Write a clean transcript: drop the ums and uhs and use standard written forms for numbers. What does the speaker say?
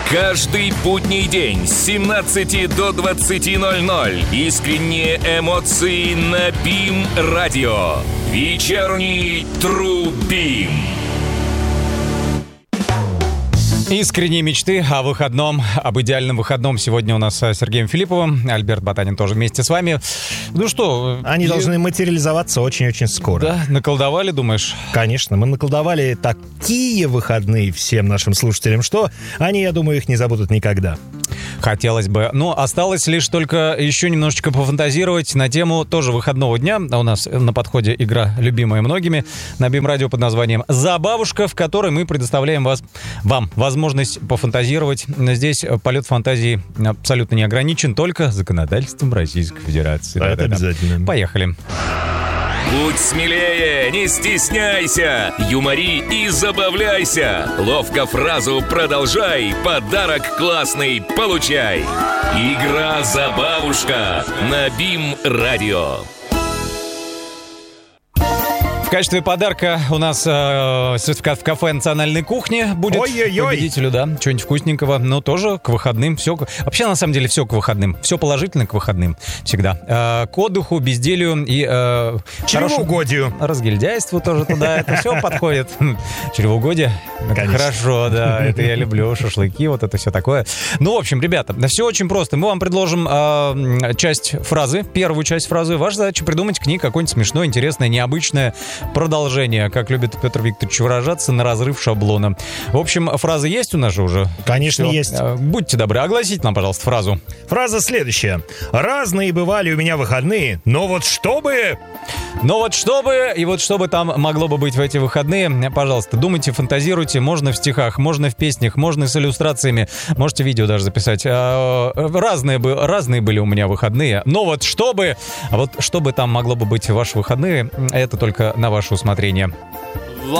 Каждый будний день с 17 до 20:00 искренние эмоции на БИМ-радио. Вечерний Тру-БИМ. Искренние мечты о выходном, об идеальном выходном сегодня у нас с Сергеем Филипповым. Альберт Ботанин тоже вместе с вами. Ну что... Они должны материализоваться очень-очень скоро. Да, наколдовали, думаешь? Конечно, мы наколдовали такие выходные всем нашим слушателям, что они, я думаю, их не забудут никогда. Хотелось бы. Но осталось лишь только еще немножечко пофантазировать на тему тоже выходного дня. У нас на подходе игра, любимая многими, на БИМ-радио под названием «Забавушка», в которой мы предоставляем вам возможность пофантазировать. Здесь полет фантазии абсолютно не ограничен, только законодательством Российской Федерации. Это обязательно. Поехали. Будь смелее, не стесняйся, юмори и забавляйся. Ловко фразу продолжай, подарок классный получай. Игра «Забавушка» на БИМ-радио. В качестве подарка у нас сертификат в кафе национальной кухни будет. Ой-ой-ой. Победителю, да, что-нибудь вкусненького, но тоже к выходным. Все, вообще, на самом деле, все к выходным. Все положительно к выходным всегда. К отдыху, безделью и чревоугодию. Разгильдяйству тоже туда. Это все подходит. Чревоугодие? Хорошо, да. Это я люблю. Шашлыки, вот это все такое. Ну, в общем, ребята, все очень просто. Мы вам предложим часть фразы, первую часть фразы. Ваша задача придумать к ней какое-нибудь смешное, интересное, необычное продолжение, как любит Петр Викторович выражаться, на разрыв шаблона. В общем, фраза есть у нас же уже? Конечно, все. Есть. Будьте добры, огласите нам, пожалуйста, фразу. Фраза следующая. Разные бывали у меня выходные, но вот чтобы... И вот чтобы там могло бы быть в эти выходные, пожалуйста, думайте, фантазируйте. Можно в стихах, можно в песнях, можно с иллюстрациями. Можете видео даже записать. Разные были у меня выходные. Но вот чтобы там могло бы быть в ваши выходные, это только на ваше усмотрение.